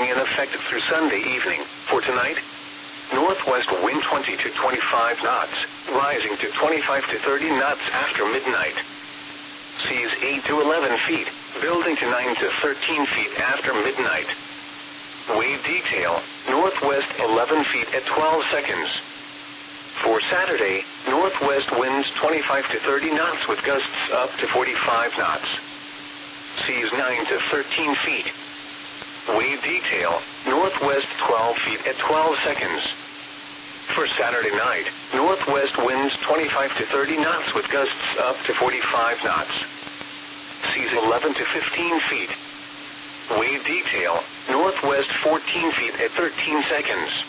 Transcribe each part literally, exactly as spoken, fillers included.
remaining in effect through Sunday evening. For tonight, northwest wind twenty to twenty-five knots, rising to twenty-five to thirty knots after midnight. Seas eight to eleven feet, building to nine to thirteen feet after midnight. Wave detail, northwest eleven feet at twelve seconds. For Saturday, northwest winds twenty-five to thirty knots with gusts up to forty-five knots. Seas nine to thirteen feet. Wave detail, northwest twelve feet at twelve seconds. For Saturday night, northwest winds twenty-five to thirty knots with gusts up to forty-five knots. Seas eleven to fifteen feet. Wave detail, northwest fourteen feet at thirteen seconds.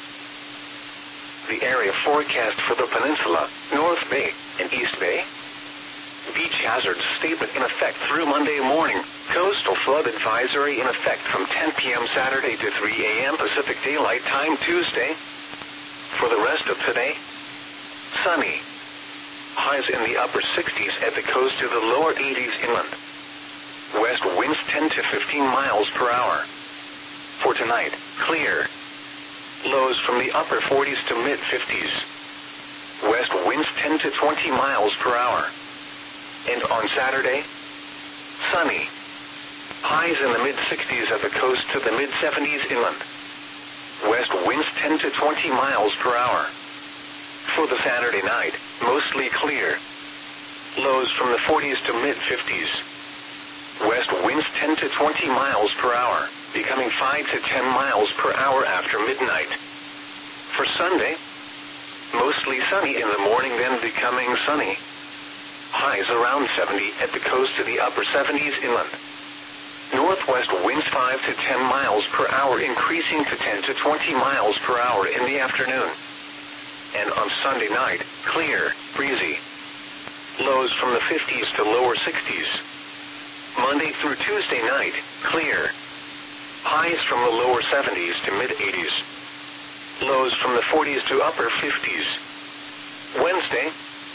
The area forecast for the peninsula, North Bay, and East Bay. Beach hazard statement in effect through Monday morning. Coastal flood advisory in effect from ten p m Saturday to three a m Pacific Daylight Time Tuesday. For the rest of today, sunny. Highs in the upper sixties at the coast to the lower eighties inland. West winds ten to fifteen miles per hour. For tonight, clear. Lows from the upper forties to mid fifties. West winds ten to twenty miles per hour. And on Saturday, sunny. Highs in the mid sixties at the coast to the mid seventies inland. West winds ten to twenty miles per hour. For the Saturday night, mostly clear. Lows from the forties to mid fifties. West winds ten to twenty miles per hour, becoming five to ten miles per hour after midnight. For Sunday, mostly sunny in the morning, then becoming sunny. Highs around seventy at the coast to the upper seventies inland. Northwest winds five to ten miles per hour, increasing to ten to twenty miles per hour in the afternoon. And on Sunday night, clear, breezy. Lows from the fifties to lower sixties. Monday through Tuesday night, clear. Highs from the lower seventies to mid eighties. Lows from the forties to upper fifties. Wednesday,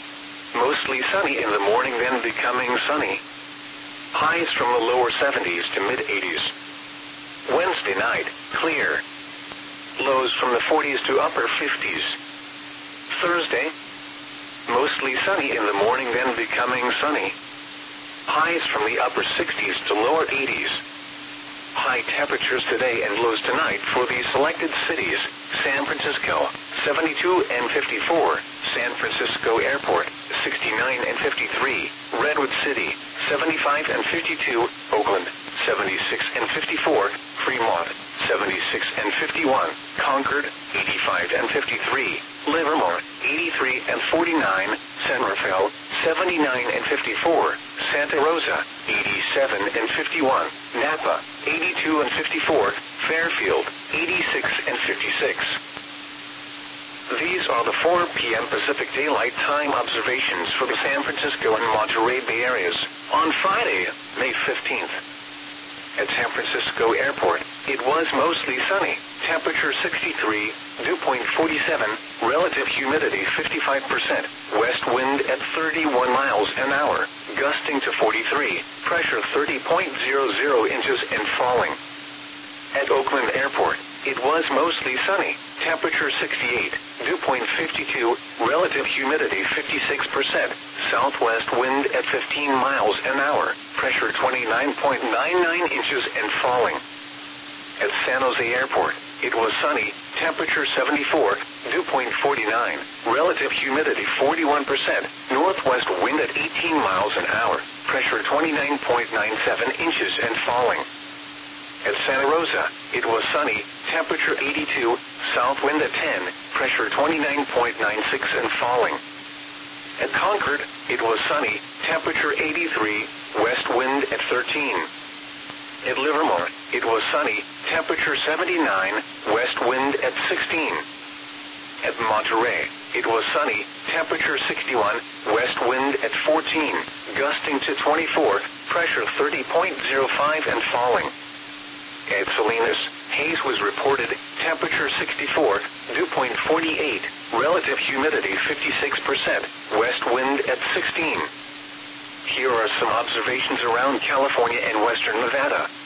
mostly sunny in the morning, then becoming sunny. Highs from the lower seventies to mid eighties. Wednesday night, clear. Lows from the forties to upper fifties. Thursday, mostly sunny in the morning, then becoming sunny. Highs from the upper sixties to lower eighties. High temperatures today and lows tonight for the selected cities: San Francisco, seventy-two and fifty-four, San Francisco Airport, sixty-nine and fifty-three, Redwood City, seventy-five and fifty-two, Oakland, seventy-six and fifty-four, Fremont, seventy-six and fifty-one, Concord, eighty-five and fifty-three, Livermore, eighty-three and forty-nine, San Rafael, seventy-nine and fifty-four, Santa Rosa, eighty-seven and fifty-one, Napa, eighty-two and fifty-four, Fairfield, eighty-six and fifty-six. These are the four p m Pacific Daylight Time observations for the San Francisco and Monterey Bay areas on Friday, May fifteenth. At San Francisco Airport, it was mostly sunny, temperature sixty-three, dew point forty-seven, relative humidity fifty-five percent, west wind at thirty-one miles an hour, gusting to forty-three, pressure thirty point zero zero inches and falling. At Oakland Airport, it was mostly sunny, temperature sixty-eight, dew point fifty-two, relative humidity fifty-six percent, southwest wind at fifteen miles an hour, pressure twenty-nine point nine nine inches and falling. At San Jose Airport, it was sunny, temperature seventy-four, dew point forty-nine, relative humidity forty-one percent, northwest wind at eighteen miles an hour, pressure twenty-nine point nine seven inches and falling. At Santa Rosa, it was sunny, temperature eighty-two, south wind at ten, pressure twenty-nine point nine six and falling. At Concord, it was sunny, temperature eighty-three, west wind at thirteen. At Livermore, it was sunny, temperature seventy-nine, west wind at sixteen. At Monterey, it was sunny, temperature sixty-one, west wind at fourteen, gusting to twenty-four, pressure thirty point zero five and falling. At Salinas, haze was reported, temperature sixty-four, dew point forty-eight, relative humidity fifty-six percent, west wind at sixteen. Here are some observations around California and western Nevada.